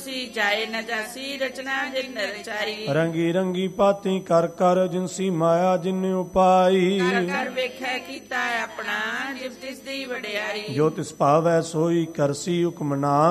ਹੋਸੀ ਜਾਏ ਨ ਜਾਸੀ ਰਚਨਾ ਜਿਨ ਰਚਾਈ। ਰੰਗੀ ਰੰਗੀ ਭਾਤੀ ਕਰ ਕਰ ਜਿਨਸੀ ਮਾਇਆ ਜਿਨ ਉਪਾਈ। ਕਰ ਕਰ ਵੇਖੈ ਕੀਤਾ ਆਪਣਾ ਜਿਵ ਤਿਸ ਦੀ ਵਡਿਆਈ। ਜੋ ਤਿਸ ਭਾਵੈ ਸੋਈ ਕਰਸੀ ਹੁਕਮ ਨਾ